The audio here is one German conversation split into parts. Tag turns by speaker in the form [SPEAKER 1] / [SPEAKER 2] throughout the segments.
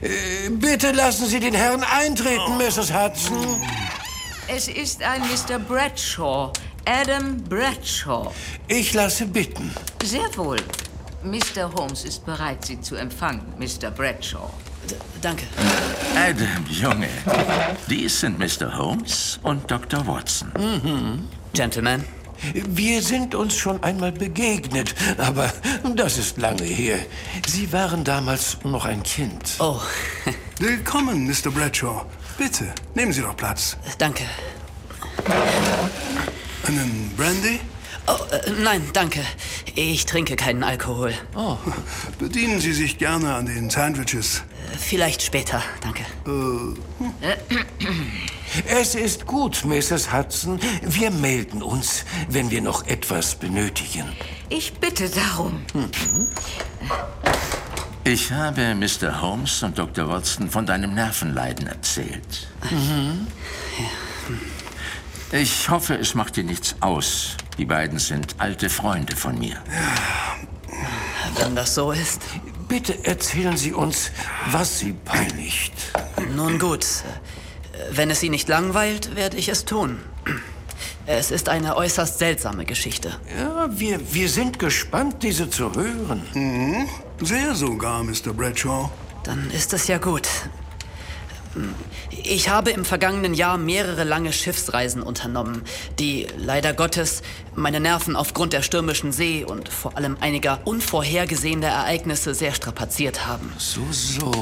[SPEAKER 1] Bitte lassen Sie den Herrn eintreten, Mrs. Hudson.
[SPEAKER 2] Es ist ein Mr. Bradshaw. Adam Bradshaw.
[SPEAKER 1] Ich lasse bitten.
[SPEAKER 2] Sehr wohl. Mr. Holmes ist bereit, Sie zu empfangen, Mr. Bradshaw.
[SPEAKER 3] Danke.
[SPEAKER 4] Adam, Junge. Dies sind Mr. Holmes und Dr. Watson.
[SPEAKER 3] Gentlemen.
[SPEAKER 1] Wir sind uns schon einmal begegnet, aber das ist lange her. Sie waren damals noch ein Kind.
[SPEAKER 3] Oh,
[SPEAKER 5] Willkommen, Mr. Bradshaw. Bitte, nehmen Sie doch Platz.
[SPEAKER 3] danke.
[SPEAKER 5] Einen Brandy?
[SPEAKER 3] Oh, nein, danke. Ich trinke keinen Alkohol.
[SPEAKER 5] Bedienen Sie sich gerne an den Sandwiches.
[SPEAKER 3] Vielleicht später, danke.
[SPEAKER 1] Es ist gut, Mrs. Hudson. Wir melden uns, wenn wir noch etwas benötigen.
[SPEAKER 2] Ich bitte darum.
[SPEAKER 4] Ich habe Mr. Holmes und Dr. Watson von deinem Nervenleiden erzählt. Ich hoffe, es macht dir nichts aus. Die beiden sind alte Freunde von mir.
[SPEAKER 3] Wenn das so ist.
[SPEAKER 1] Bitte erzählen Sie uns, was Sie peinigt.
[SPEAKER 3] Nun gut. Wenn es Sie nicht langweilt, werde ich es tun. Es ist eine äußerst seltsame Geschichte.
[SPEAKER 1] Ja, wir sind gespannt, diese zu hören.
[SPEAKER 5] Sehr sogar, Mr. Bradshaw.
[SPEAKER 3] Dann ist es ja gut. Ich habe im vergangenen Jahr mehrere lange Schiffsreisen unternommen, die leider Gottes meine Nerven aufgrund der stürmischen See und vor allem einiger unvorhergesehener Ereignisse sehr strapaziert haben.
[SPEAKER 1] So.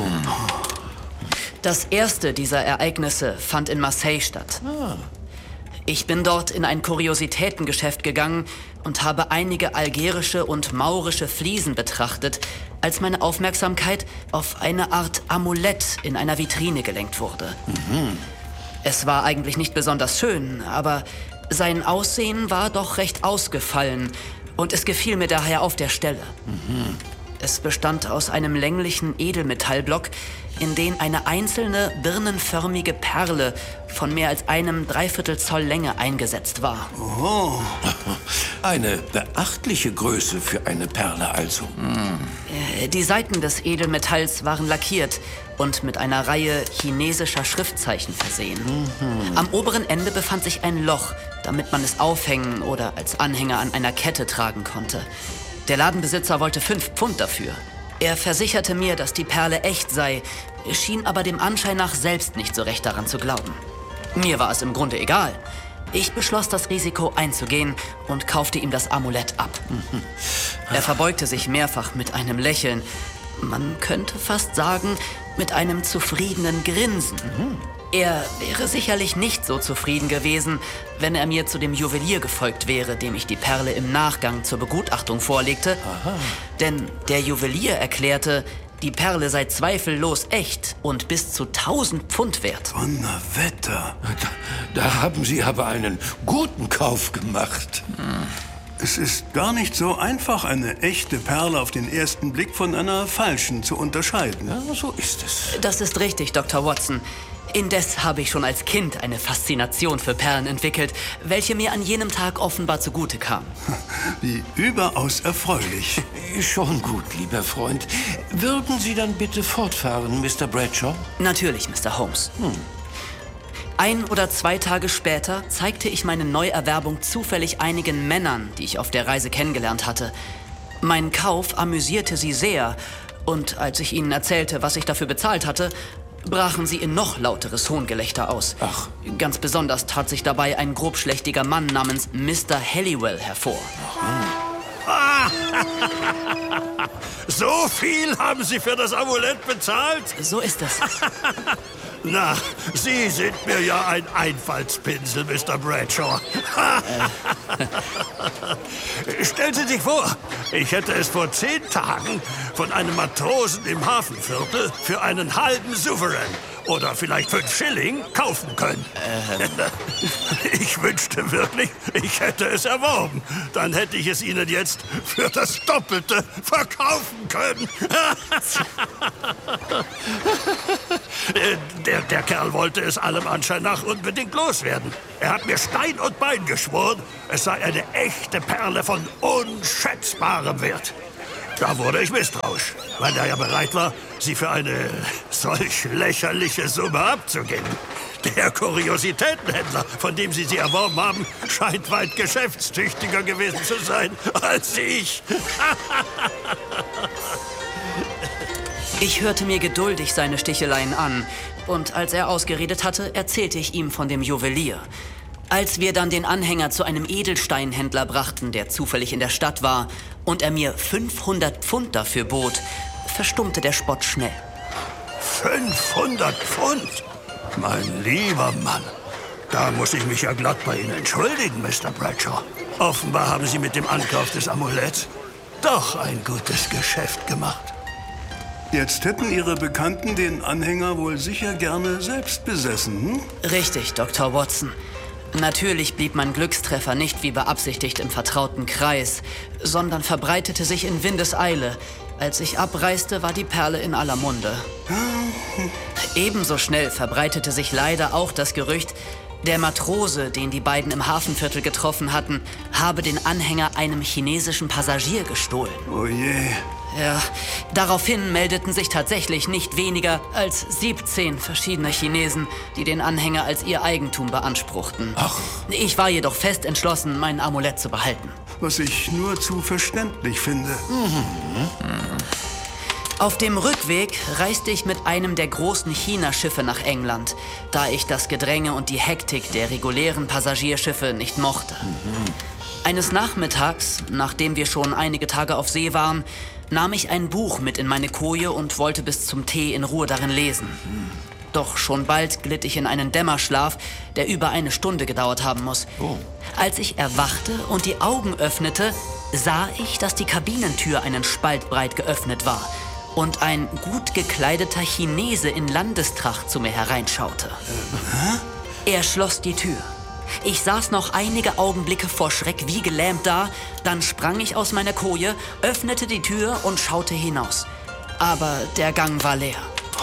[SPEAKER 3] Das erste dieser Ereignisse fand in Marseille statt. Ich bin dort in ein Kuriositätengeschäft gegangen und habe einige algerische und maurische Fliesen betrachtet, als meine Aufmerksamkeit auf eine Art Amulett in einer Vitrine gelenkt wurde. Es war eigentlich nicht besonders schön, aber sein Aussehen war doch recht ausgefallen und es gefiel mir daher auf der Stelle. Es bestand aus einem länglichen Edelmetallblock, in den eine einzelne birnenförmige Perle von mehr als einem Dreiviertel Zoll Länge eingesetzt war.
[SPEAKER 5] Oh,
[SPEAKER 1] Eine beachtliche Größe für eine Perle also.
[SPEAKER 3] Die Seiten des Edelmetalls waren lackiert und mit einer Reihe chinesischer Schriftzeichen versehen. Am oberen Ende befand sich ein Loch, damit man es aufhängen oder als Anhänger an einer Kette tragen konnte. Der Ladenbesitzer wollte 5 Pfund dafür. Er versicherte mir, dass die Perle echt sei, schien aber dem Anschein nach selbst nicht so recht daran zu glauben. Mir war es im Grunde egal. Ich beschloss, das Risiko einzugehen und kaufte ihm das Amulett ab. Er verbeugte sich mehrfach mit einem Lächeln. Man könnte fast sagen, mit einem zufriedenen Grinsen. Er wäre sicherlich nicht so zufrieden gewesen, wenn er mir zu dem Juwelier gefolgt wäre, dem ich die Perle im Nachgang zur Begutachtung vorlegte. Denn der Juwelier erklärte, die Perle sei zweifellos echt und bis zu 1000 Pfund wert.
[SPEAKER 5] Donnerwetter.
[SPEAKER 1] Da haben Sie aber einen guten Kauf gemacht.
[SPEAKER 5] Es ist gar nicht so einfach, eine echte Perle auf den ersten Blick von einer falschen zu unterscheiden.
[SPEAKER 1] Ja, so ist es.
[SPEAKER 3] Das ist richtig, Dr. Watson. Indes habe ich schon als Kind eine Faszination für Perlen entwickelt, welche mir an jenem Tag offenbar zugute kam.
[SPEAKER 5] Wie überaus erfreulich.
[SPEAKER 1] Schon gut, lieber Freund. Würden Sie dann bitte fortfahren, Mr. Bradshaw?
[SPEAKER 3] Natürlich, Mr. Holmes. 1 oder 2 Tage später zeigte ich meine Neuerwerbung zufällig einigen Männern, die ich auf der Reise kennengelernt hatte. Mein Kauf amüsierte sie sehr und als ich ihnen erzählte, was ich dafür bezahlt hatte, brachen sie in noch lauteres Hohngelächter aus.
[SPEAKER 1] Ach.
[SPEAKER 3] Ganz besonders tat sich dabei ein grobschlächtiger Mann namens Mr. Halliwell hervor.
[SPEAKER 6] So viel haben Sie für das Amulett bezahlt?
[SPEAKER 3] So ist es.
[SPEAKER 6] Na, Sie sind mir ja ein Einfallspinsel, Mr. Bradshaw. Stellen Sie sich vor, ich hätte es vor 10 Tagen von einem Matrosen im Hafenviertel für einen halben Souverän oder vielleicht 5 Schilling kaufen können. Ich wünschte wirklich, ich hätte es erworben. Dann hätte ich es Ihnen jetzt für das Doppelte verkaufen können. Der Kerl wollte es allem Anschein nach unbedingt loswerden. Er hat mir Stein und Bein geschworen, es sei eine echte Perle von unschätzbarem Wert. Da wurde ich misstrauisch, weil er ja bereit war, sie für eine solch lächerliche Summe abzugeben. Der Kuriositätenhändler, von dem Sie erworben haben, scheint weit geschäftstüchtiger gewesen zu sein als ich.
[SPEAKER 3] Ich hörte mir geduldig seine Sticheleien an. Und als er ausgeredet hatte, erzählte ich ihm von dem Juwelier. Als wir dann den Anhänger zu einem Edelsteinhändler brachten, der zufällig in der Stadt war, und er mir 500 Pfund dafür bot, verstummte der Spott schnell.
[SPEAKER 6] 500 Pfund? Mein lieber Mann, da muss ich mich ja glatt bei Ihnen entschuldigen, Mr. Bradshaw. Offenbar haben Sie mit dem Ankauf des Amuletts doch ein gutes Geschäft gemacht.
[SPEAKER 5] Jetzt hätten Ihre Bekannten den Anhänger wohl sicher gerne selbst besessen, hm?
[SPEAKER 3] Richtig, Dr. Watson. Natürlich blieb mein Glückstreffer nicht wie beabsichtigt im vertrauten Kreis, sondern verbreitete sich in Windeseile. Als ich abreiste, war die Perle in aller Munde. Ebenso schnell verbreitete sich leider auch das Gerücht, der Matrose, den die beiden im Hafenviertel getroffen hatten, habe den Anhänger einem chinesischen Passagier gestohlen.
[SPEAKER 5] Oh je.
[SPEAKER 3] Ja, daraufhin meldeten sich tatsächlich nicht weniger als 17 verschiedene Chinesen, die den Anhänger als ihr Eigentum beanspruchten.
[SPEAKER 1] Ach.
[SPEAKER 3] Ich war jedoch fest entschlossen, mein Amulett zu behalten.
[SPEAKER 5] Was ich nur zu verständlich finde.
[SPEAKER 3] Auf dem Rückweg reiste ich mit einem der großen China-Schiffe nach England, da ich das Gedränge und die Hektik der regulären Passagierschiffe nicht mochte. Eines Nachmittags, nachdem wir schon einige Tage auf See waren, nahm ich ein Buch mit in meine Koje und wollte bis zum Tee in Ruhe darin lesen. Doch schon bald glitt ich in einen Dämmerschlaf, der über eine Stunde gedauert haben muss. Als ich erwachte und die Augen öffnete, sah ich, dass die Kabinentür einen Spalt breit geöffnet war und ein gut gekleideter Chinese in Landestracht zu mir hereinschaute. Er schloss die Tür. Ich saß noch einige Augenblicke vor Schreck wie gelähmt da, dann sprang ich aus meiner Koje, öffnete die Tür und schaute hinaus. Aber der Gang war leer.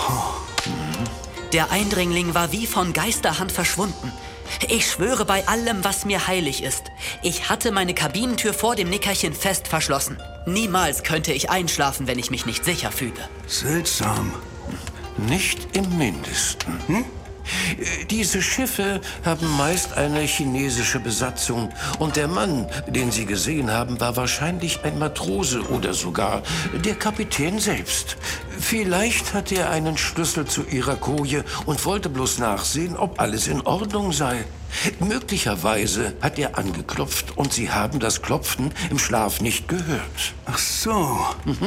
[SPEAKER 3] Der Eindringling war wie von Geisterhand verschwunden. Ich schwöre bei allem, was mir heilig ist. Ich hatte meine Kabinentür vor dem Nickerchen fest verschlossen. Niemals könnte ich einschlafen, wenn ich mich nicht sicher fühle.
[SPEAKER 5] Seltsam.
[SPEAKER 1] Nicht im Mindesten. Diese Schiffe haben meist eine chinesische Besatzung und der Mann, den Sie gesehen haben, war wahrscheinlich ein Matrose oder sogar der Kapitän selbst. Vielleicht hatte er einen Schlüssel zu Ihrer Koje und wollte bloß nachsehen, ob alles in Ordnung sei. Möglicherweise hat er angeklopft und Sie haben das Klopfen im Schlaf nicht gehört.
[SPEAKER 5] Ach so.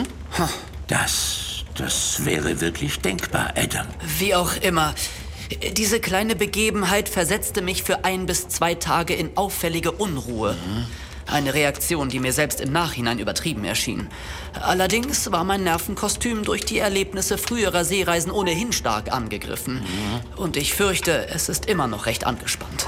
[SPEAKER 4] Das wäre wirklich denkbar, Adam.
[SPEAKER 3] Wie auch immer. Diese kleine Begebenheit versetzte mich für 1 bis 2 Tage in auffällige Unruhe. Eine Reaktion, die mir selbst im Nachhinein übertrieben erschien. Allerdings war mein Nervenkostüm durch die Erlebnisse früherer Seereisen ohnehin stark angegriffen. Und ich fürchte, es ist immer noch recht angespannt.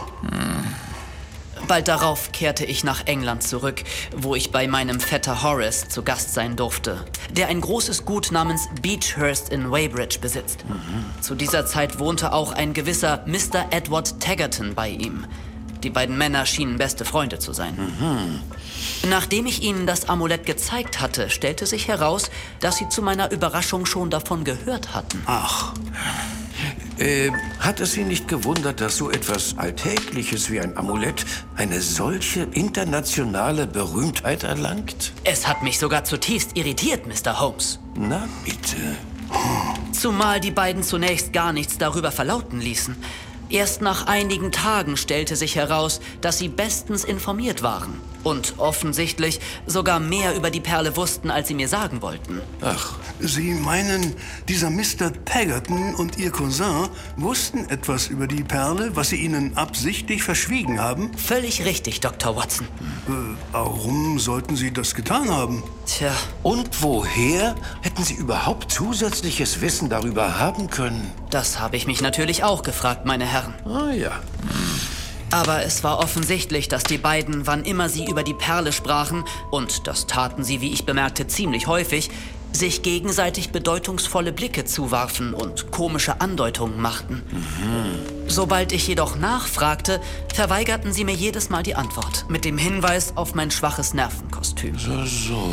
[SPEAKER 3] Bald darauf kehrte ich nach England zurück, wo ich bei meinem Vetter Horace zu Gast sein durfte, der ein großes Gut namens Beechhurst in Weybridge besitzt. Zu dieser Zeit wohnte auch ein gewisser Mr. Edward Taggerton bei ihm. Die beiden Männer schienen beste Freunde zu sein. Nachdem ich ihnen das Amulett gezeigt hatte, stellte sich heraus, dass sie zu meiner Überraschung schon davon gehört hatten.
[SPEAKER 5] Ach.
[SPEAKER 1] Hat es Sie nicht gewundert, dass so etwas Alltägliches wie ein Amulett eine solche internationale Berühmtheit erlangt?
[SPEAKER 3] Es hat mich sogar zutiefst irritiert, Mr. Holmes.
[SPEAKER 1] Na bitte.
[SPEAKER 3] Zumal die beiden zunächst gar nichts darüber verlauten ließen. Erst nach einigen Tagen stellte sich heraus, dass sie bestens informiert waren und offensichtlich sogar mehr über die Perle wussten, als sie mir sagen wollten.
[SPEAKER 1] Ach.
[SPEAKER 5] Sie meinen, dieser Mr. Taggerton und Ihr Cousin wussten etwas über die Perle, was Sie Ihnen absichtlich verschwiegen haben?
[SPEAKER 3] Völlig richtig, Dr. Watson.
[SPEAKER 5] Warum sollten Sie das getan haben?
[SPEAKER 3] Tja,
[SPEAKER 1] Und woher hätten Sie überhaupt zusätzliches Wissen darüber haben können?
[SPEAKER 3] das habe ich mich natürlich auch gefragt, meine Herren.
[SPEAKER 1] Ah ja.
[SPEAKER 3] Aber es war offensichtlich, dass die beiden, wann immer sie über die Perle sprachen, und das taten sie, wie ich bemerkte, ziemlich häufig, sich gegenseitig bedeutungsvolle Blicke zuwarfen und komische Andeutungen machten. Sobald ich jedoch nachfragte, verweigerten sie mir jedes Mal die Antwort, mit dem Hinweis auf mein schwaches Nervenkostüm.
[SPEAKER 1] So.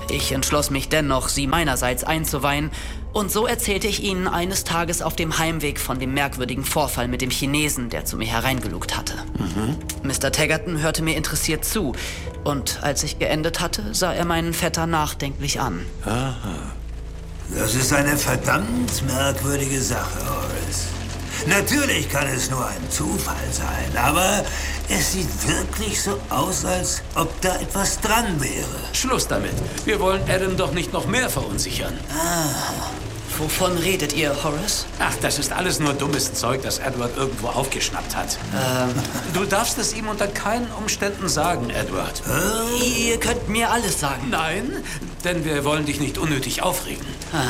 [SPEAKER 3] Ich entschloss mich dennoch, sie meinerseits einzuweihen, und so erzählte ich ihnen eines Tages auf dem Heimweg von dem merkwürdigen Vorfall mit dem Chinesen, der zu mir hereingelugt hatte. Mr. Taggerton hörte mir interessiert zu, und als ich geendet hatte, sah er meinen Vetter nachdenklich an.
[SPEAKER 7] Das ist eine verdammt merkwürdige Sache, Horace. Natürlich kann es nur ein Zufall sein, aber es sieht wirklich so aus, als ob da etwas dran wäre.
[SPEAKER 8] Schluss damit. Wir wollen Adam doch nicht noch mehr verunsichern.
[SPEAKER 3] Wovon redet ihr, Horace?
[SPEAKER 8] Ach, das ist alles nur dummes Zeug, das Edward irgendwo aufgeschnappt hat. Du darfst es ihm unter keinen Umständen sagen, Edward.
[SPEAKER 3] Ihr könnt mir alles sagen.
[SPEAKER 8] Nein, denn wir wollen dich nicht unnötig aufregen.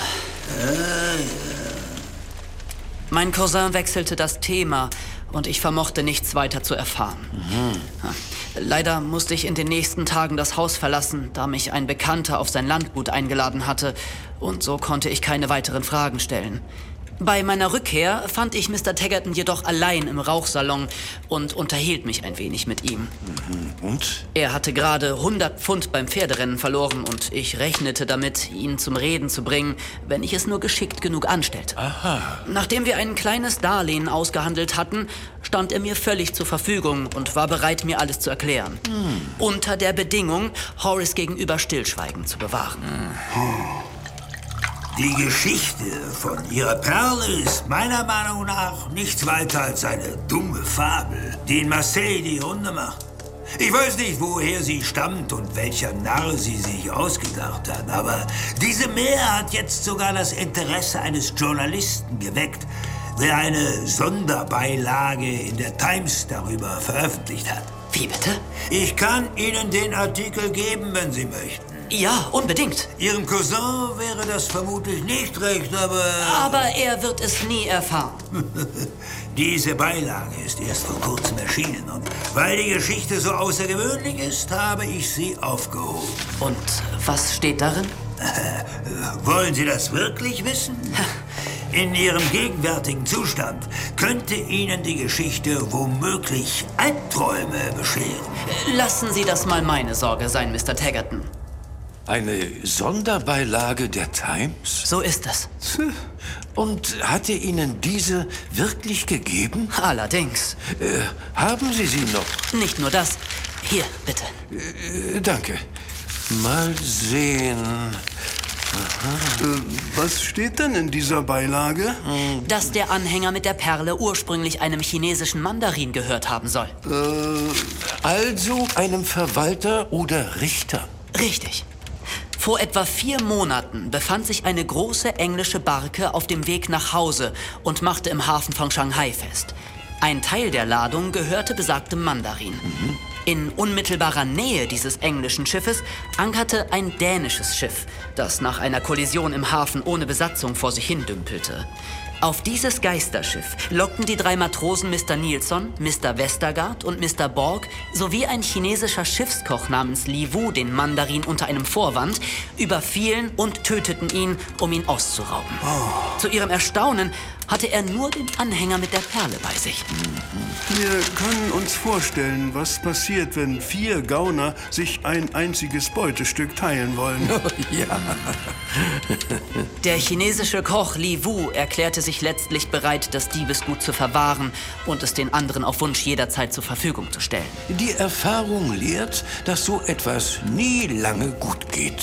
[SPEAKER 3] Mein Cousin wechselte das Thema und ich vermochte nichts weiter zu erfahren. Leider musste ich in den nächsten Tagen das Haus verlassen, da mich ein Bekannter auf sein Landgut eingeladen hatte, und so konnte ich keine weiteren Fragen stellen. Bei meiner Rückkehr fand ich Mr. Taggerton jedoch allein im Rauchsalon und unterhielt mich ein wenig mit ihm.
[SPEAKER 1] Und?
[SPEAKER 3] Er hatte gerade 100 Pfund beim Pferderennen verloren und ich rechnete damit, ihn zum Reden zu bringen, wenn ich es nur geschickt genug anstellte. Nachdem wir ein kleines Darlehen ausgehandelt hatten, stand er mir völlig zur Verfügung und war bereit, mir alles zu erklären. Unter der Bedingung, Horace gegenüber Stillschweigen zu bewahren.
[SPEAKER 7] Die Geschichte von ihrer Perle ist meiner Meinung nach nichts weiter als eine dumme Fabel, die in Marseille die Runde macht. Ich weiß nicht, woher sie stammt und welcher Narr sie sich ausgedacht hat, aber diese Mär hat jetzt sogar das Interesse eines Journalisten geweckt, der eine Sonderbeilage in der Times darüber veröffentlicht hat.
[SPEAKER 3] Wie bitte?
[SPEAKER 7] Ich kann Ihnen den Artikel geben, wenn Sie möchten.
[SPEAKER 3] Ja, unbedingt.
[SPEAKER 7] Ihrem Cousin wäre das vermutlich nicht recht, aber...
[SPEAKER 3] Aber er wird es nie erfahren.
[SPEAKER 7] Diese Beilage ist erst vor kurzem erschienen und weil die Geschichte so außergewöhnlich ist, habe ich sie aufgehoben.
[SPEAKER 3] Und was steht darin?
[SPEAKER 7] Wollen Sie das wirklich wissen? In Ihrem gegenwärtigen Zustand könnte Ihnen die Geschichte womöglich Albträume bescheren.
[SPEAKER 3] Lassen Sie das mal meine Sorge sein, Mr. Taggerton.
[SPEAKER 1] Eine Sonderbeilage der Times?
[SPEAKER 3] So ist es.
[SPEAKER 1] Und hat er Ihnen diese wirklich gegeben?
[SPEAKER 3] Allerdings.
[SPEAKER 1] Haben Sie sie noch?
[SPEAKER 3] Nicht nur das. Hier, bitte.
[SPEAKER 1] Danke. Mal sehen.
[SPEAKER 5] Was steht denn in dieser Beilage?
[SPEAKER 3] Dass der Anhänger mit der Perle ursprünglich einem chinesischen Mandarin gehört haben soll.
[SPEAKER 1] Also einem Verwalter oder Richter?
[SPEAKER 3] Richtig. Vor etwa 4 Monaten befand sich eine große englische Barke auf dem Weg nach Hause und machte im Hafen von Shanghai fest. Ein Teil der Ladung gehörte besagtem Mandarin. In unmittelbarer Nähe dieses englischen Schiffes ankerte ein dänisches Schiff, das nach einer Kollision im Hafen ohne Besatzung vor sich hin dümpelte. Auf dieses Geisterschiff lockten die 3 Matrosen Mr. Nilsson, Mr. Westergaard und Mr. Borg sowie ein chinesischer Schiffskoch namens Li Wu den Mandarin unter einem Vorwand, überfielen und töteten ihn, um ihn auszurauben. Zu ihrem Erstaunen hatte er nur den Anhänger mit der Perle bei sich.
[SPEAKER 5] Wir können uns vorstellen, was passiert, wenn 4 Gauner sich ein einziges Beutestück teilen wollen.
[SPEAKER 1] Ja.
[SPEAKER 3] Der chinesische Koch Li Wu erklärte sich letztlich bereit, das Diebesgut zu verwahren und es den anderen auf Wunsch jederzeit zur Verfügung zu stellen.
[SPEAKER 1] Die Erfahrung lehrt, dass so etwas nie lange gut geht.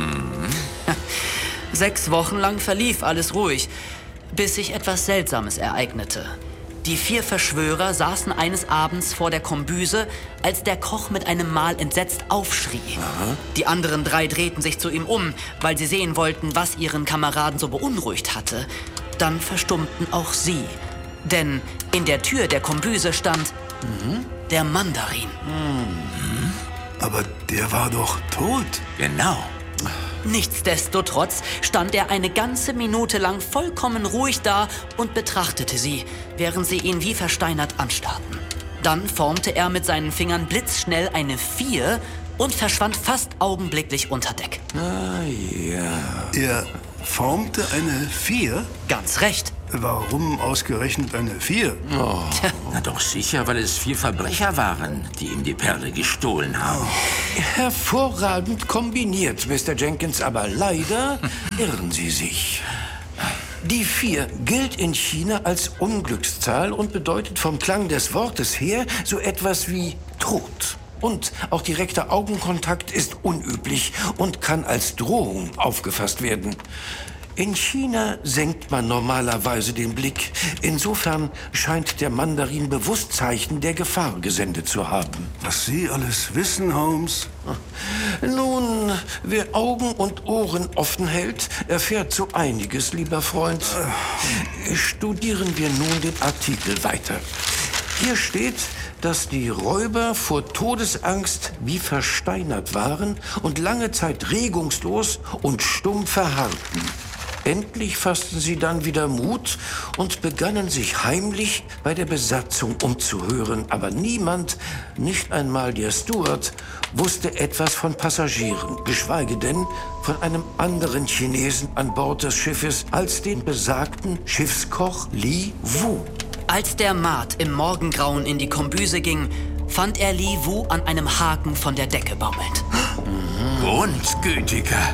[SPEAKER 3] 6 Wochen lang verlief alles ruhig, bis sich etwas Seltsames ereignete. Die 4 Verschwörer saßen eines Abends vor der Kombüse, als der Koch mit einem Mal entsetzt aufschrie. Die anderen 3 drehten sich zu ihm um, weil sie sehen wollten, was ihren Kameraden so beunruhigt hatte. Dann verstummten auch sie, denn in der Tür der Kombüse stand der Mandarin.
[SPEAKER 5] Aber der war doch tot.
[SPEAKER 4] Genau.
[SPEAKER 3] Nichtsdestotrotz stand er eine ganze Minute lang vollkommen ruhig da und betrachtete sie, während sie ihn wie versteinert anstarrten. Dann formte er mit seinen Fingern blitzschnell eine 4 und verschwand fast augenblicklich unter Deck.
[SPEAKER 1] Ah, ja.
[SPEAKER 5] Er formte eine 4?
[SPEAKER 3] Ganz recht.
[SPEAKER 5] Warum ausgerechnet eine 4?
[SPEAKER 4] Oh. Na doch sicher, weil es 4 Verbrecher waren, die ihm die Perle gestohlen haben.
[SPEAKER 1] Hervorragend kombiniert, Mr. Jenkins, aber leider irren Sie sich. Die 4 gilt in China als Unglückszahl und bedeutet vom Klang des Wortes her so etwas wie Tod. Und auch direkter Augenkontakt ist unüblich und kann als Drohung aufgefasst werden. In China senkt man normalerweise den Blick. Insofern scheint der Mandarin bewusst Zeichen der Gefahr gesendet zu haben.
[SPEAKER 5] Was Sie alles wissen, Holmes?
[SPEAKER 1] Nun, wer Augen und Ohren offen hält, erfährt so einiges, lieber Freund. Studieren wir nun den Artikel weiter. Hier steht, dass die Räuber vor Todesangst wie versteinert waren und lange Zeit regungslos und stumm verharrten. Endlich fassten sie dann wieder Mut und begannen sich heimlich bei der Besatzung umzuhören. Aber niemand, nicht einmal der Steward, wusste etwas von Passagieren, geschweige denn von einem anderen Chinesen an Bord des Schiffes als den besagten Schiffskoch Li Wu.
[SPEAKER 3] Als der Maat im Morgengrauen in die Kombüse ging, fand er Li Wu an einem Haken von der Decke baumelnd.
[SPEAKER 4] Grundgütiger.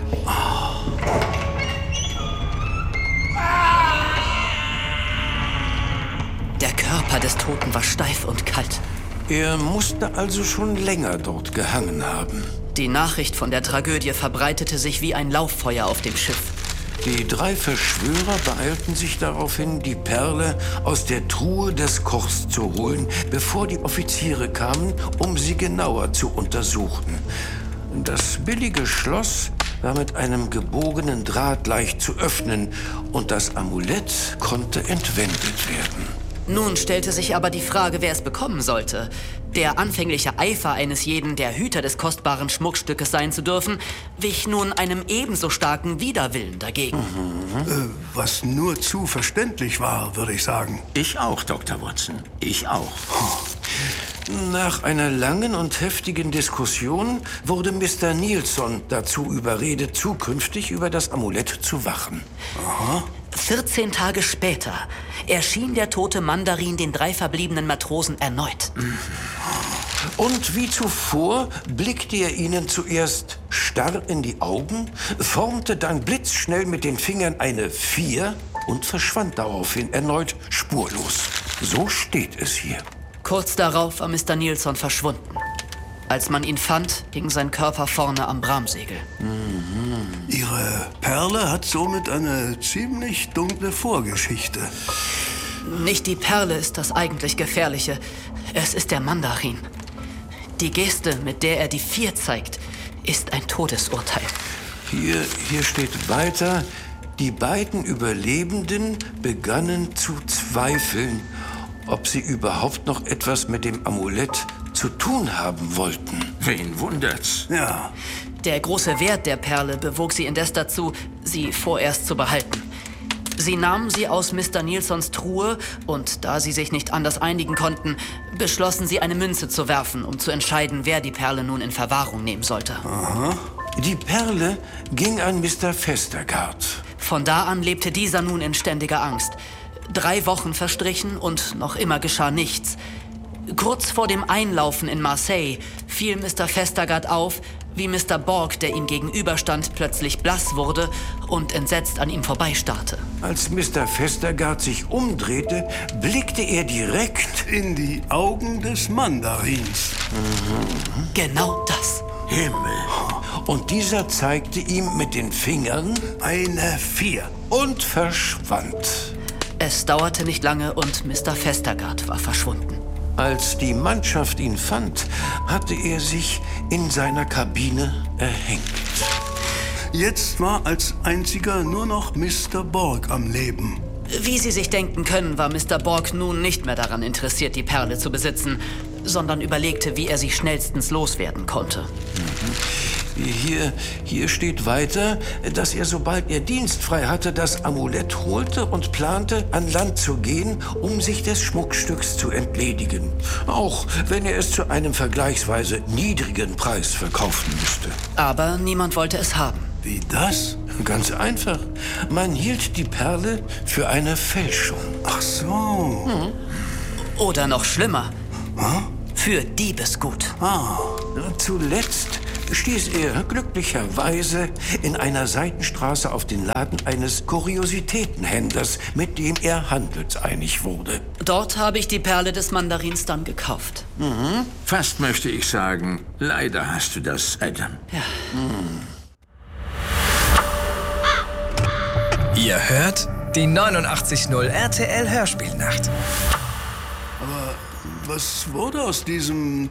[SPEAKER 3] Der Körper des Toten war steif und kalt.
[SPEAKER 1] Er musste also schon länger dort gehangen haben.
[SPEAKER 3] Die Nachricht von der Tragödie verbreitete sich wie ein Lauffeuer auf dem Schiff.
[SPEAKER 1] Die 3 Verschwörer beeilten sich daraufhin, die Perle aus der Truhe des Kochs zu holen, bevor die Offiziere kamen, um sie genauer zu untersuchen. Das billige Schloss war mit einem gebogenen Draht leicht zu öffnen und das Amulett konnte entwendet werden.
[SPEAKER 3] Nun stellte sich aber die Frage, wer es bekommen sollte. Der anfängliche Eifer eines jeden, der Hüter des kostbaren Schmuckstückes sein zu dürfen, wich nun einem ebenso starken Widerwillen dagegen.
[SPEAKER 5] Was nur zu verständlich war, würde ich sagen.
[SPEAKER 4] Ich auch, Dr. Watson. Ich auch.
[SPEAKER 1] Nach einer langen und heftigen Diskussion wurde Mr. Nielson dazu überredet, zukünftig über das Amulett zu wachen.
[SPEAKER 3] 14 Tage später erschien der tote Mandarin den 3 verbliebenen Matrosen erneut.
[SPEAKER 1] Und wie zuvor blickte er ihnen zuerst starr in die Augen, formte dann blitzschnell mit den Fingern eine 4 und verschwand daraufhin erneut spurlos. So steht es hier.
[SPEAKER 3] Kurz darauf war Mr. Nielson verschwunden. Als man ihn fand, hing sein Körper vorne am Bramsegel.
[SPEAKER 5] Ihre Perle hat somit eine ziemlich dunkle Vorgeschichte.
[SPEAKER 3] Nicht die Perle ist das eigentlich Gefährliche. Es ist der Mandarin. Die Geste, mit der er die 4 zeigt, ist ein Todesurteil.
[SPEAKER 1] Hier steht weiter, die beiden Überlebenden begannen zu zweifeln, ob sie überhaupt noch etwas mit dem Amulett zu tun haben wollten.
[SPEAKER 4] Wen wundert's?
[SPEAKER 5] Ja.
[SPEAKER 3] Der große Wert der Perle bewog sie indes dazu, sie vorerst zu behalten. Sie nahmen sie aus Mr. Nielsons Truhe und da sie sich nicht anders einigen konnten, beschlossen sie, eine Münze zu werfen, um zu entscheiden, wer die Perle nun in Verwahrung nehmen sollte.
[SPEAKER 1] Die Perle ging an Mr. Vestergaard.
[SPEAKER 3] Von da an lebte dieser nun in ständiger Angst. 3 Wochen verstrichen und noch immer geschah nichts. Kurz vor dem Einlaufen in Marseille fiel Mr. Vestergaard auf, wie Mr. Borg, der ihm gegenüberstand, plötzlich blass wurde und entsetzt an ihm vorbeistarrte.
[SPEAKER 1] Als Mr. Vestergaard sich umdrehte, blickte er direkt
[SPEAKER 5] In die Augen des Mandarins.
[SPEAKER 3] Genau das.
[SPEAKER 4] Himmel.
[SPEAKER 1] und dieser zeigte ihm mit den Fingern
[SPEAKER 5] Eine 4.
[SPEAKER 1] und verschwand.
[SPEAKER 3] Es dauerte nicht lange und Mr. Vestergaard war verschwunden.
[SPEAKER 1] Als die Mannschaft ihn fand, hatte er sich in seiner Kabine erhängt.
[SPEAKER 5] Jetzt war als einziger nur noch Mr. Borg am Leben.
[SPEAKER 3] Wie Sie sich denken können, war Mr. Borg nun nicht mehr daran interessiert, die Perle zu besitzen, sondern überlegte, wie er sie schnellstens loswerden konnte.
[SPEAKER 1] Hier steht weiter, dass er, sobald er dienstfrei hatte, das Amulett holte und plante, an Land zu gehen, um sich des Schmuckstücks zu entledigen. Auch wenn er es zu einem vergleichsweise niedrigen Preis verkaufen müsste.
[SPEAKER 3] Aber niemand wollte es haben.
[SPEAKER 5] Wie das?
[SPEAKER 1] Ganz einfach. Man hielt die Perle für eine Fälschung.
[SPEAKER 5] Ach so.
[SPEAKER 3] Oder noch schlimmer, für Diebesgut.
[SPEAKER 1] Zuletzt stieß er glücklicherweise in einer Seitenstraße auf den Laden eines Kuriositätenhändlers, mit dem er handelseinig wurde.
[SPEAKER 3] Dort habe ich die Perle des Mandarins dann gekauft.
[SPEAKER 4] Fast möchte ich sagen, leider hast du das, Adam.
[SPEAKER 3] Ja.
[SPEAKER 9] Ihr hört die 89.0 RTL Hörspielnacht.
[SPEAKER 5] Was wurde aus diesem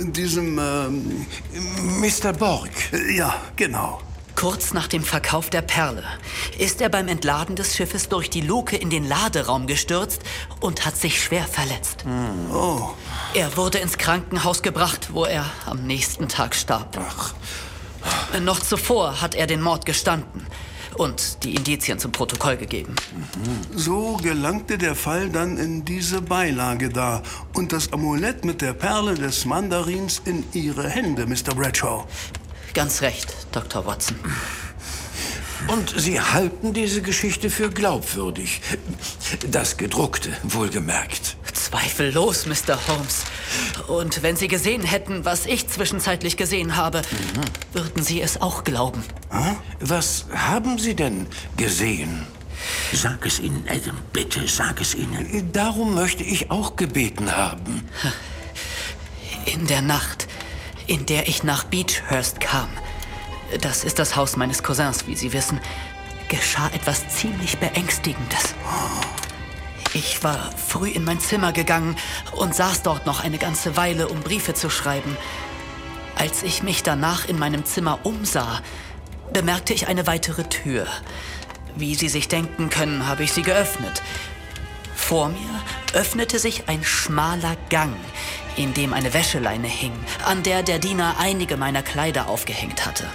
[SPEAKER 1] Mr. Borg.
[SPEAKER 5] Ja, genau.
[SPEAKER 3] Kurz nach dem Verkauf der Perle ist er beim Entladen des Schiffes durch die Luke in den Laderaum gestürzt und hat sich schwer verletzt.
[SPEAKER 5] Oh.
[SPEAKER 3] Er wurde ins Krankenhaus gebracht, wo er am nächsten Tag starb. Noch zuvor hat er den Mord gestanden und die Indizien zum Protokoll gegeben.
[SPEAKER 5] So gelangte der Fall dann in diese Beilage da und das Amulett mit der Perle des Mandarins in Ihre Hände, Mr. Bradshaw.
[SPEAKER 3] Ganz recht, Dr. Watson.
[SPEAKER 1] Und Sie halten diese Geschichte für glaubwürdig. Das Gedruckte, wohlgemerkt.
[SPEAKER 3] Zweifellos, Mr. Holmes. Und wenn Sie gesehen hätten, was ich zwischenzeitlich gesehen habe, würden Sie es auch glauben.
[SPEAKER 1] Was haben Sie denn gesehen?
[SPEAKER 4] Sag es ihnen, Adam, bitte, sag es ihnen.
[SPEAKER 1] Darum möchte ich auch gebeten haben.
[SPEAKER 3] In der Nacht, in der ich nach Beechhurst kam, das ist das Haus meines Cousins, wie Sie wissen, geschah etwas ziemlich Beängstigendes. Ich war früh in mein Zimmer gegangen und saß dort noch eine ganze Weile, um Briefe zu schreiben. Als ich mich danach in meinem Zimmer umsah, bemerkte ich eine weitere Tür. Wie Sie sich denken können, habe ich sie geöffnet. Vor mir öffnete sich ein schmaler Gang, in dem eine Wäscheleine hing, an der der Diener einige meiner Kleider aufgehängt hatte.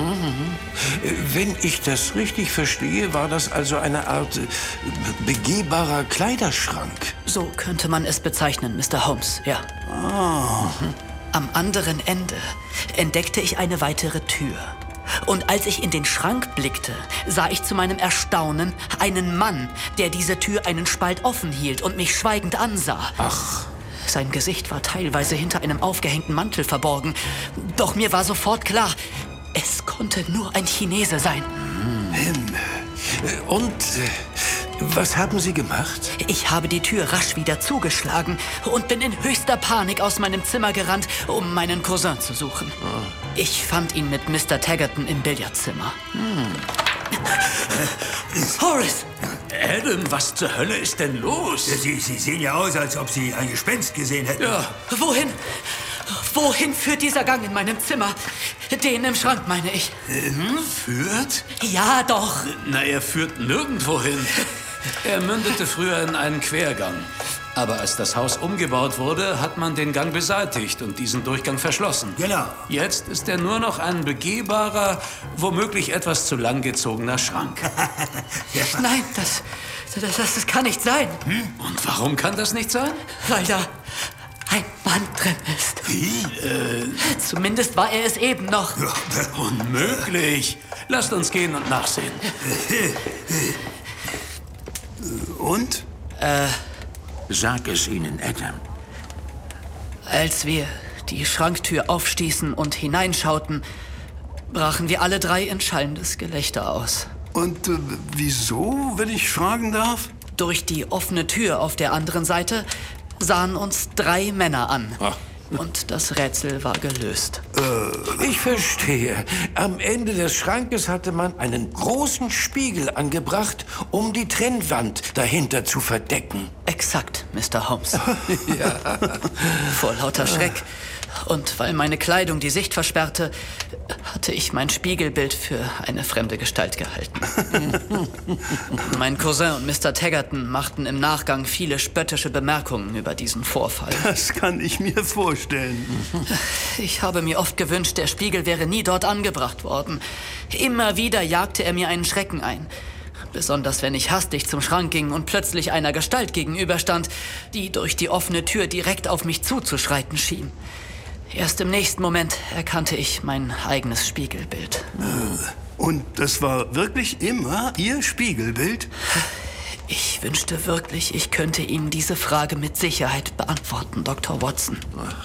[SPEAKER 1] Wenn ich das richtig verstehe, war das also eine Art begehbarer Kleiderschrank.
[SPEAKER 3] So könnte man es bezeichnen, Mr. Holmes, ja. Am anderen Ende entdeckte ich eine weitere Tür. Und als ich in den Schrank blickte, sah ich zu meinem Erstaunen einen Mann, der diese Tür einen Spalt offen hielt und mich schweigend ansah.
[SPEAKER 1] Ach.
[SPEAKER 3] Sein Gesicht war teilweise hinter einem aufgehängten Mantel verborgen. Doch mir war sofort klar, es konnte nur ein Chinese sein.
[SPEAKER 1] Und was haben Sie gemacht?
[SPEAKER 3] Ich habe die Tür rasch wieder zugeschlagen und bin in höchster Panik aus meinem Zimmer gerannt, um meinen Cousin zu suchen. Ich fand ihn mit Mr. Taggerton im Billardzimmer. Horace!
[SPEAKER 8] Adam, was zur Hölle ist denn los?
[SPEAKER 7] Sie sehen ja aus, als ob Sie ein Gespenst gesehen hätten.
[SPEAKER 8] Ja.
[SPEAKER 3] Wohin? Wohin führt dieser Gang in meinem Zimmer? Den im Schrank, meine ich.
[SPEAKER 8] Führt?
[SPEAKER 3] Ja, doch.
[SPEAKER 8] Na, er führt nirgendwo hin. Er mündete früher in einen Quergang. Aber als das Haus umgebaut wurde, hat man den Gang beseitigt und diesen Durchgang verschlossen.
[SPEAKER 7] Genau.
[SPEAKER 8] Jetzt ist er nur noch ein begehbarer, womöglich etwas zu lang gezogener Schrank.
[SPEAKER 3] Nein, das kann nicht sein.
[SPEAKER 8] Und warum kann das nicht sein?
[SPEAKER 3] Weil da ein Mann drin ist.
[SPEAKER 8] Wie?
[SPEAKER 3] Zumindest war er es eben noch.
[SPEAKER 8] Unmöglich. Lasst uns gehen und nachsehen.
[SPEAKER 5] Und?
[SPEAKER 4] Sag es ihnen, Adam.
[SPEAKER 3] Als wir die Schranktür aufstießen und hineinschauten, brachen wir alle drei in schallendes Gelächter aus.
[SPEAKER 5] Und wieso, wenn ich fragen darf?
[SPEAKER 3] Durch die offene Tür auf der anderen Seite sahen uns 3 Männer an. Und das Rätsel war gelöst.
[SPEAKER 1] Ich verstehe. Am Ende des Schrankes hatte man einen großen Spiegel angebracht, um die Trennwand dahinter zu verdecken.
[SPEAKER 3] Exakt, Mr. Holmes. Vor lauter Schreck und weil meine Kleidung die Sicht versperrte, hatte ich mein Spiegelbild für eine fremde Gestalt gehalten. Mein Cousin und Mr. Taggerton machten im Nachgang viele spöttische Bemerkungen über diesen Vorfall.
[SPEAKER 5] Das kann ich mir vorstellen.
[SPEAKER 3] Ich habe mir oft gewünscht, der Spiegel wäre nie dort angebracht worden. Immer wieder jagte er mir einen Schrecken ein. Besonders wenn ich hastig zum Schrank ging und plötzlich einer Gestalt gegenüberstand, die durch die offene Tür direkt auf mich zuzuschreiten schien. Erst im nächsten Moment erkannte ich mein eigenes Spiegelbild.
[SPEAKER 5] Und das war wirklich immer Ihr Spiegelbild?
[SPEAKER 3] Ich wünschte wirklich, ich könnte Ihnen diese Frage mit Sicherheit beantworten, Dr. Watson.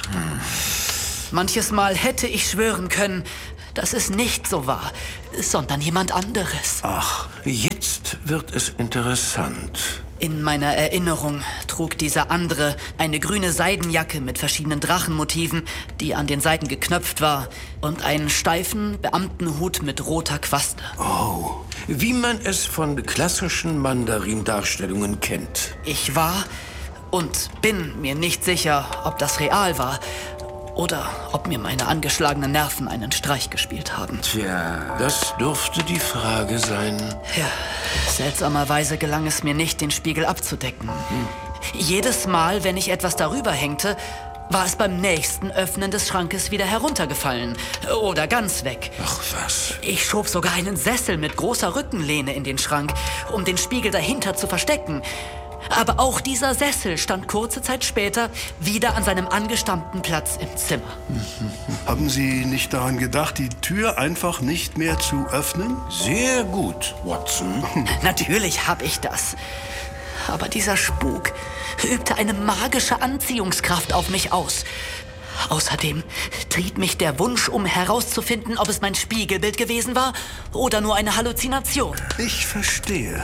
[SPEAKER 3] Manches Mal hätte ich schwören können, dass es nicht so war, sondern jemand anderes.
[SPEAKER 1] Ach, jetzt wird es interessant.
[SPEAKER 3] In meiner Erinnerung trug dieser andere eine grüne Seidenjacke mit verschiedenen Drachenmotiven, die an den Seiten geknöpft war, und einen steifen Beamtenhut mit roter Quaste.
[SPEAKER 1] Oh, wie man es von klassischen Mandarin-Darstellungen kennt.
[SPEAKER 3] Ich war und bin mir nicht sicher, ob das real war oder ob mir meine angeschlagenen Nerven einen Streich gespielt haben.
[SPEAKER 1] Tja, das dürfte die Frage sein.
[SPEAKER 3] Ja, seltsamerweise gelang es mir nicht, den Spiegel abzudecken. Jedes Mal, wenn ich etwas darüber hängte, war es beim nächsten Öffnen des Schrankes wieder heruntergefallen oder ganz weg.
[SPEAKER 1] Ach was.
[SPEAKER 3] Ich schob sogar einen Sessel mit großer Rückenlehne in den Schrank, um den Spiegel dahinter zu verstecken. Aber auch dieser Sessel stand kurze Zeit später wieder an seinem angestammten Platz im Zimmer.
[SPEAKER 5] Haben Sie nicht daran gedacht, die Tür einfach nicht mehr zu öffnen?
[SPEAKER 1] Sehr gut, Watson.
[SPEAKER 3] Natürlich habe ich das. Aber dieser Spuk übte eine magische Anziehungskraft auf mich aus. Außerdem trieb mich der Wunsch, um herauszufinden, ob es mein Spiegelbild gewesen war oder nur eine Halluzination.
[SPEAKER 5] Ich verstehe.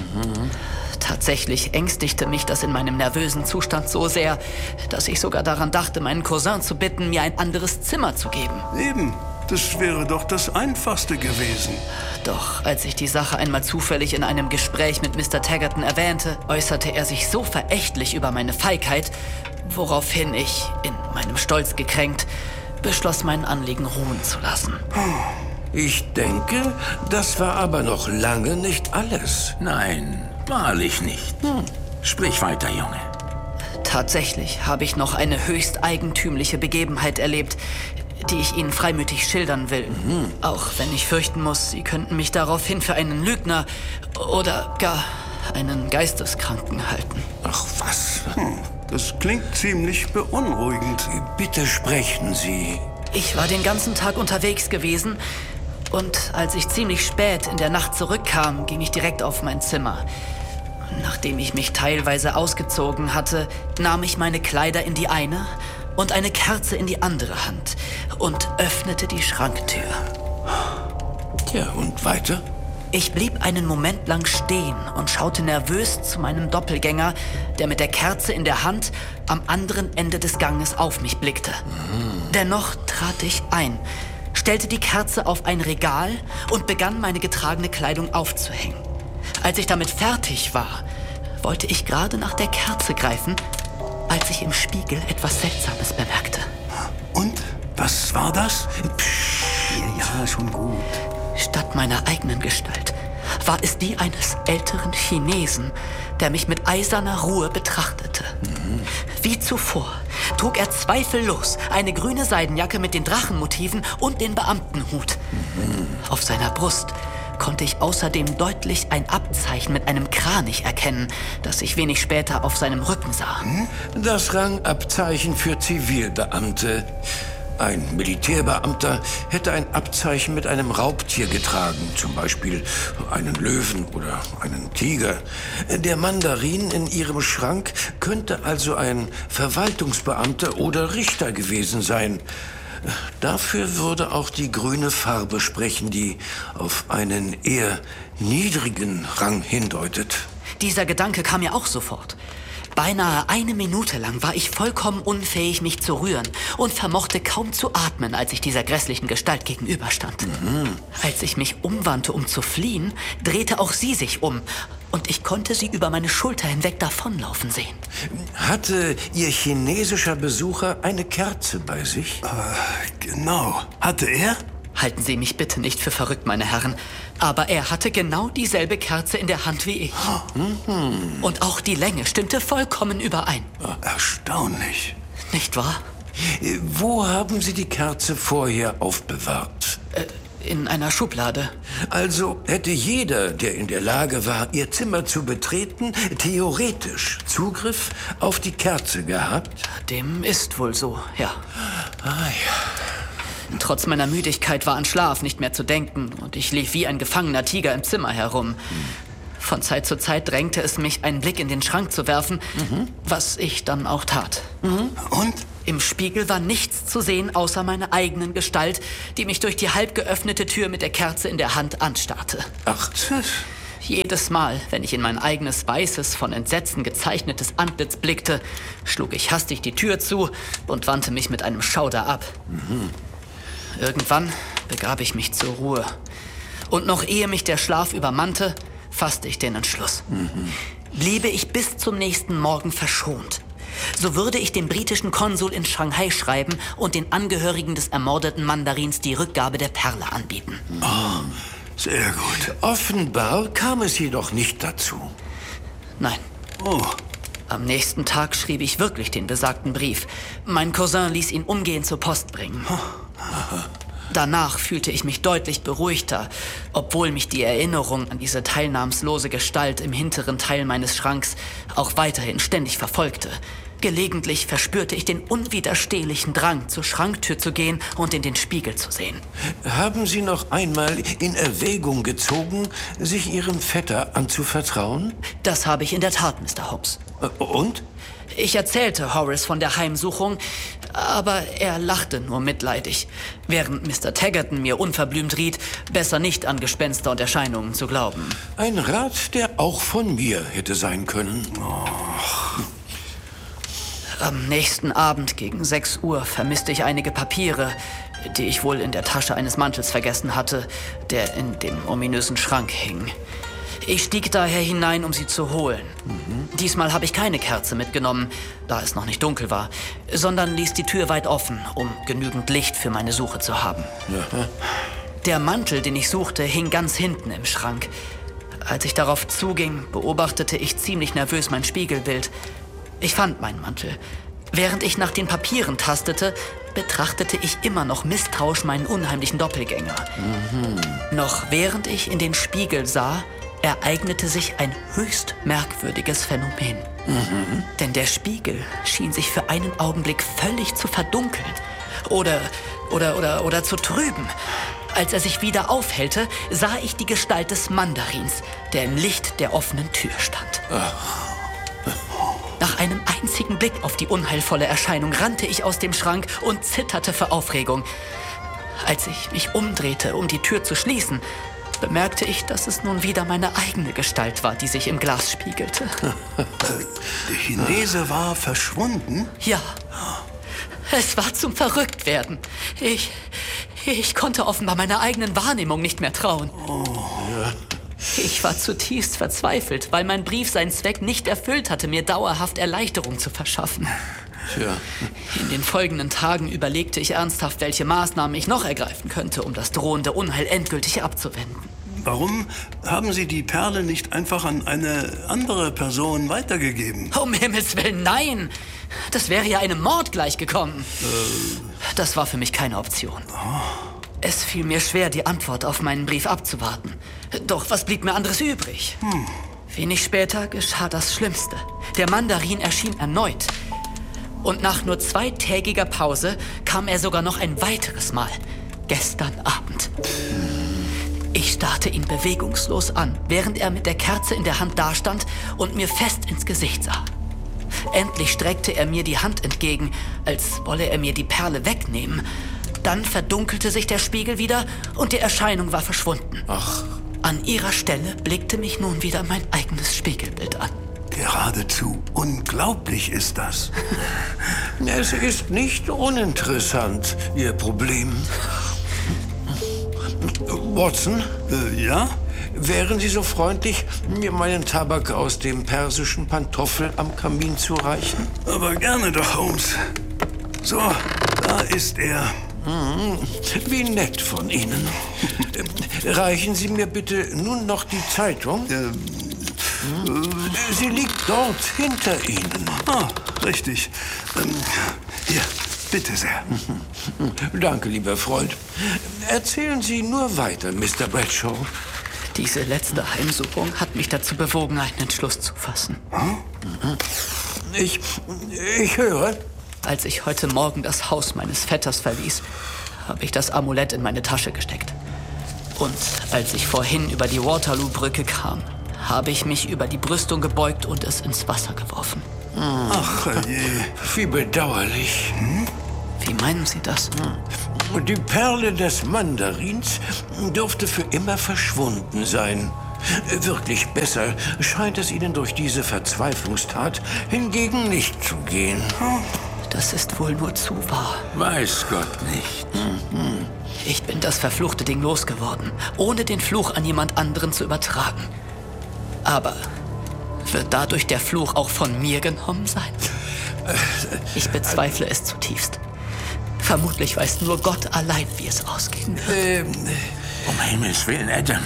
[SPEAKER 3] Tatsächlich ängstigte mich das in meinem nervösen Zustand so sehr, dass ich sogar daran dachte, meinen Cousin zu bitten, mir ein anderes Zimmer zu geben.
[SPEAKER 5] Eben, das wäre doch das Einfachste gewesen.
[SPEAKER 3] Doch als ich die Sache einmal zufällig in einem Gespräch mit Mr. Taggarton erwähnte, äußerte er sich so verächtlich über meine Feigheit, woraufhin ich, in meinem Stolz gekränkt, beschloss, mein Anliegen ruhen zu lassen.
[SPEAKER 1] Ich denke, das war aber noch lange nicht alles.
[SPEAKER 4] Nein, wahrlich nicht. Sprich weiter, Junge.
[SPEAKER 3] Tatsächlich habe ich noch eine höchst eigentümliche Begebenheit erlebt, die ich Ihnen freimütig schildern will. Auch wenn ich fürchten muss, Sie könnten mich daraufhin für einen Lügner oder gar einen Geisteskranken halten.
[SPEAKER 1] Ach was.
[SPEAKER 5] Das klingt ziemlich beunruhigend.
[SPEAKER 1] Bitte sprechen Sie.
[SPEAKER 3] Ich war den ganzen Tag unterwegs gewesen und als ich ziemlich spät in der Nacht zurückkam, ging ich direkt auf mein Zimmer. Nachdem ich mich teilweise ausgezogen hatte, nahm ich meine Kleider in die eine und eine Kerze in die andere Hand und öffnete die Schranktür.
[SPEAKER 1] Tja, und weiter?
[SPEAKER 3] Ich blieb einen Moment lang stehen und schaute nervös zu meinem Doppelgänger, der mit der Kerze in der Hand am anderen Ende des Ganges auf mich blickte. Dennoch trat ich ein, stellte die Kerze auf ein Regal und begann, meine getragene Kleidung aufzuhängen. Als ich damit fertig war, wollte ich gerade nach der Kerze greifen, als ich im Spiegel etwas Seltsames bemerkte.
[SPEAKER 5] Und? Was war das? Ja, schon gut.
[SPEAKER 3] Statt meiner eigenen Gestalt war es die eines älteren Chinesen, der mich mit eiserner Ruhe betrachtete. Wie zuvor trug er zweifellos eine grüne Seidenjacke mit den Drachenmotiven und den Beamtenhut. Auf seiner Brust konnte ich außerdem deutlich ein Abzeichen mit einem Kranich erkennen, das ich wenig später auf seinem Rücken sah.
[SPEAKER 1] Das Rangabzeichen für Zivilbeamte. Ein Militärbeamter hätte ein Abzeichen mit einem Raubtier getragen, zum Beispiel einen Löwen oder einen Tiger. Der Mandarin in ihrem Schrank könnte also ein Verwaltungsbeamter oder Richter gewesen sein. Dafür würde auch die grüne Farbe sprechen, die auf einen eher niedrigen Rang hindeutet.
[SPEAKER 3] Dieser Gedanke kam mir auch sofort. Beinahe eine Minute lang war ich vollkommen unfähig, mich zu rühren und vermochte kaum zu atmen, als ich dieser grässlichen Gestalt gegenüberstand. Als ich mich umwandte, um zu fliehen, drehte auch sie sich um und ich konnte sie über meine Schulter hinweg davonlaufen sehen.
[SPEAKER 1] Hatte Ihr chinesischer Besucher eine Kerze bei sich?
[SPEAKER 5] Genau. Hatte er?
[SPEAKER 3] Halten Sie mich bitte nicht für verrückt, meine Herren, aber er hatte genau dieselbe Kerze in der Hand wie ich. Und auch die Länge stimmte vollkommen überein.
[SPEAKER 5] Erstaunlich.
[SPEAKER 3] Nicht wahr?
[SPEAKER 1] Wo haben Sie die Kerze vorher aufbewahrt?
[SPEAKER 3] In einer Schublade.
[SPEAKER 1] Also hätte jeder, der in der Lage war, Ihr Zimmer zu betreten, theoretisch Zugriff auf die Kerze gehabt?
[SPEAKER 3] Dem ist wohl so, ja.
[SPEAKER 1] Ah ja.
[SPEAKER 3] Trotz meiner Müdigkeit war an Schlaf nicht mehr zu denken und ich lief wie ein gefangener Tiger im Zimmer herum. Von Zeit zu Zeit drängte es mich, einen Blick in den Schrank zu werfen, was ich dann auch tat.
[SPEAKER 5] Und?
[SPEAKER 3] Im Spiegel war nichts zu sehen, außer meiner eigenen Gestalt, die mich durch die halb geöffnete Tür mit der Kerze in der Hand anstarrte.
[SPEAKER 5] Ach,
[SPEAKER 3] Jedes Mal, wenn ich in mein eigenes weißes, von Entsetzen gezeichnetes Antlitz blickte, schlug ich hastig die Tür zu und wandte mich mit einem Schauder ab. Irgendwann begab ich mich zur Ruhe. Und noch ehe mich der Schlaf übermannte, fasste ich den Entschluss. Bliebe ich bis zum nächsten Morgen verschont, so würde ich dem britischen Konsul in Shanghai schreiben und den Angehörigen des ermordeten Mandarins die Rückgabe der Perle anbieten.
[SPEAKER 5] Oh, sehr gut.
[SPEAKER 1] Offenbar kam es jedoch nicht dazu.
[SPEAKER 3] Nein.
[SPEAKER 5] Oh.
[SPEAKER 3] Am nächsten Tag schrieb ich wirklich den besagten Brief. Mein Cousin ließ ihn umgehend zur Post bringen. Danach fühlte ich mich deutlich beruhigter, obwohl mich die Erinnerung an diese teilnahmslose Gestalt im hinteren Teil meines Schranks auch weiterhin ständig verfolgte. Gelegentlich verspürte ich den unwiderstehlichen Drang, zur Schranktür zu gehen und in den Spiegel zu sehen.
[SPEAKER 1] Haben Sie noch einmal in Erwägung gezogen, sich Ihrem Vetter anzuvertrauen?
[SPEAKER 3] Das habe ich in der Tat, Mr. Holmes.
[SPEAKER 1] Und?
[SPEAKER 3] Ich erzählte Horace von der Heimsuchung, aber er lachte nur mitleidig, während Mr. Taggarton mir unverblümt riet, besser nicht an Gespenster und Erscheinungen zu glauben.
[SPEAKER 1] Ein Rat, der auch von mir hätte sein können.
[SPEAKER 3] Am nächsten Abend gegen 6 Uhr vermisste ich einige Papiere, die ich wohl in der Tasche eines Mantels vergessen hatte, der in dem ominösen Schrank hing. Ich stieg daher hinein, um sie zu holen. Diesmal habe ich keine Kerze mitgenommen, da es noch nicht dunkel war, sondern ließ die Tür weit offen, um genügend Licht für meine Suche zu haben. Der Mantel, den ich suchte, hing ganz hinten im Schrank. Als ich darauf zuging, beobachtete ich ziemlich nervös mein Spiegelbild. Ich fand meinen Mantel. Während ich nach den Papieren tastete, betrachtete ich immer noch misstrauisch meinen unheimlichen Doppelgänger. Noch während ich in den Spiegel sah, ereignete sich ein höchst merkwürdiges Phänomen. Denn der Spiegel schien sich für einen Augenblick völlig zu verdunkeln oder zu trüben. Als er sich wieder aufhellte, sah ich die Gestalt des Mandarins, der im Licht der offenen Tür stand. Nach einem einzigen Blick auf die unheilvolle Erscheinung rannte ich aus dem Schrank und zitterte vor Aufregung. Als ich mich umdrehte, um die Tür zu schließen, bemerkte ich, dass es nun wieder meine eigene Gestalt war, die sich im Glas spiegelte.
[SPEAKER 5] Der Chinese war verschwunden?
[SPEAKER 3] Ja. Es war zum Verrücktwerden. Ich konnte offenbar meiner eigenen Wahrnehmung nicht mehr trauen. Ich war zutiefst verzweifelt, weil mein Brief seinen Zweck nicht erfüllt hatte, mir dauerhaft Erleichterung zu verschaffen. In den folgenden Tagen überlegte ich ernsthaft, welche Maßnahmen ich noch ergreifen könnte, um das drohende Unheil endgültig abzuwenden.
[SPEAKER 5] Warum haben Sie die Perle nicht einfach an eine andere Person weitergegeben?
[SPEAKER 3] Um Himmels Willen, nein! Das wäre ja einem Mord gleichgekommen. Das war für mich keine Option. Es fiel mir schwer, die Antwort auf meinen Brief abzuwarten. Doch was blieb mir anderes übrig? Wenig später geschah das Schlimmste. Der Mandarin erschien erneut. Und nach nur 2-tägiger Pause kam er sogar noch ein weiteres Mal. Gestern Abend. Ich starrte ihn bewegungslos an, während er mit der Kerze in der Hand dastand und mir fest ins Gesicht sah. Endlich streckte er mir die Hand entgegen, als wolle er mir die Perle wegnehmen. Dann verdunkelte sich der Spiegel wieder und die Erscheinung war verschwunden. An ihrer Stelle blickte mich nun wieder mein eigenes Spiegelbild an.
[SPEAKER 5] Geradezu unglaublich ist das.
[SPEAKER 1] Es ist nicht uninteressant, Ihr Problem. Watson?
[SPEAKER 5] Ja?
[SPEAKER 1] Wären Sie so freundlich, mir meinen Tabak aus dem persischen Pantoffel am Kamin zu reichen?
[SPEAKER 5] Aber gerne doch, Holmes. So, da ist er.
[SPEAKER 1] Wie nett von Ihnen. Reichen Sie mir bitte nun noch die Zeitung. Sie liegt dort hinter Ihnen.
[SPEAKER 5] Ah, richtig. Hier, bitte sehr.
[SPEAKER 1] Danke, lieber Freund. Erzählen Sie nur weiter, Mr. Bradshaw.
[SPEAKER 3] Diese letzte Heimsuchung hat mich dazu bewogen, einen Entschluss zu fassen.
[SPEAKER 1] Ich höre.
[SPEAKER 3] Als ich heute Morgen das Haus meines Vetters verließ, habe ich das Amulett in meine Tasche gesteckt. Und als ich vorhin über die Waterloo-Brücke kam, habe ich mich über die Brüstung gebeugt und es ins Wasser geworfen.
[SPEAKER 5] Ach je.
[SPEAKER 1] Wie bedauerlich.
[SPEAKER 3] Wie meinen Sie das?
[SPEAKER 1] Die Perle des Mandarins dürfte für immer verschwunden sein. Wirklich besser scheint es Ihnen durch diese Verzweiflungstat hingegen nicht zu gehen.
[SPEAKER 3] Das ist wohl nur zu wahr.
[SPEAKER 4] Weiß Gott nicht.
[SPEAKER 3] Ich bin das verfluchte Ding losgeworden, ohne den Fluch an jemand anderen zu übertragen. Aber wird dadurch der Fluch auch von mir genommen sein? Ich bezweifle es zutiefst. Vermutlich weiß nur Gott allein, wie es ausgehen wird.
[SPEAKER 4] Um Himmels Willen, Adam.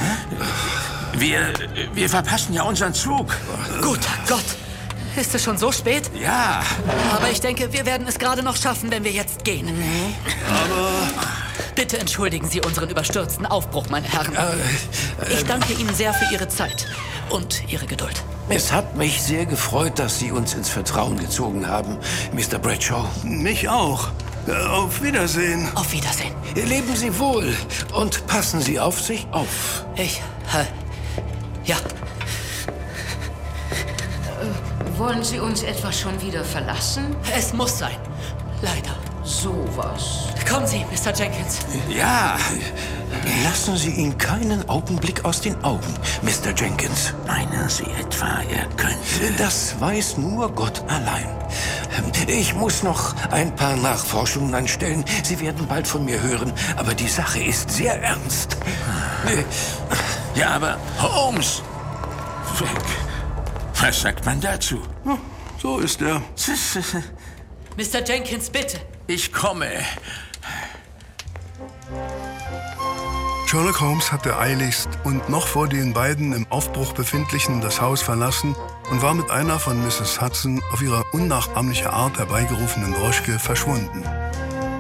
[SPEAKER 4] Wir verpassen ja unseren Zug.
[SPEAKER 3] Guter Gott! Ist es schon so spät?
[SPEAKER 4] Ja.
[SPEAKER 3] Aber ich denke, wir werden es gerade noch schaffen, wenn wir jetzt gehen.
[SPEAKER 5] Aber
[SPEAKER 3] Bitte entschuldigen Sie unseren überstürzten Aufbruch, meine Herren. Ich danke Ihnen sehr für Ihre Zeit und Ihre Geduld.
[SPEAKER 1] Es hat mich sehr gefreut, dass Sie uns ins Vertrauen gezogen haben, Mr. Bradshaw.
[SPEAKER 5] mich auch. Auf Wiedersehen.
[SPEAKER 3] Auf Wiedersehen.
[SPEAKER 1] Leben Sie wohl und passen Sie auf sich auf.
[SPEAKER 3] Ja.
[SPEAKER 2] Wollen Sie uns etwa schon wieder verlassen?
[SPEAKER 3] Es muss sein. Leider.
[SPEAKER 2] Sowas.
[SPEAKER 3] Kommen Sie, Mr. Jenkins.
[SPEAKER 4] Ja.
[SPEAKER 1] Lassen Sie ihn keinen Augenblick aus den Augen, Mr. Jenkins.
[SPEAKER 4] Meinen Sie etwa, er könnte...
[SPEAKER 1] Das weiß nur Gott allein. Ich muss noch ein paar Nachforschungen anstellen. Sie werden bald von mir hören, aber die Sache ist sehr ernst.
[SPEAKER 4] Ja, aber Holmes! Weg. Was sagt man dazu?
[SPEAKER 5] So ist er.
[SPEAKER 3] Mr. Jenkins, bitte.
[SPEAKER 4] Ich komme.
[SPEAKER 5] Sherlock Holmes hatte eiligst und noch vor den beiden im Aufbruch befindlichen das Haus verlassen und war mit einer von Mrs. Hudson auf ihre unnachahmliche Art herbeigerufenen Droschke verschwunden.